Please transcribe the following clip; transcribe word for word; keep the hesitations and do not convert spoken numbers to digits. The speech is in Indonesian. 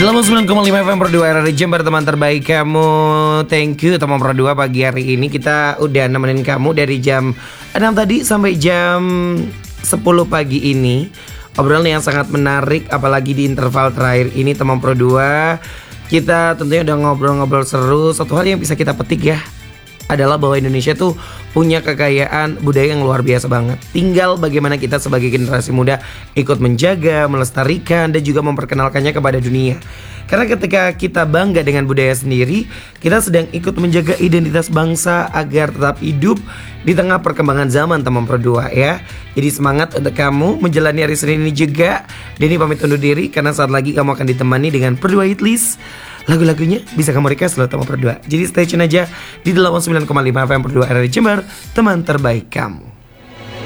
delapan puluh sembilan koma lima F M Pro dua R R I Jember, teman terbaik kamu. Thank you teman Pro dua. Pagi hari ini kita udah nemenin kamu dari jam enam tadi sampai jam sepuluh pagi ini. Obrolan yang sangat menarik, apalagi di interval terakhir ini teman Pro dua. Kita tentunya udah ngobrol-ngobrol seru. Satu hal yang bisa kita petik ya adalah bahwa Indonesia tuh punya kekayaan budaya yang luar biasa banget. Tinggal bagaimana kita sebagai generasi muda ikut menjaga, melestarikan, dan juga memperkenalkannya kepada dunia. Karena ketika kita bangga dengan budaya sendiri, kita sedang ikut menjaga identitas bangsa agar tetap hidup di tengah perkembangan zaman teman Pro dua ya. Jadi semangat untuk kamu menjalani hari Senin ini juga. Denny pamit undur diri karena saat lagi kamu akan ditemani dengan Pro dua Hit List. Lagu-lagunya bisa kamu request loh teman Pro dua. Jadi stay tune aja di delapan puluh sembilan koma lima F M Pro dua R R I Jember, teman terbaik kamu.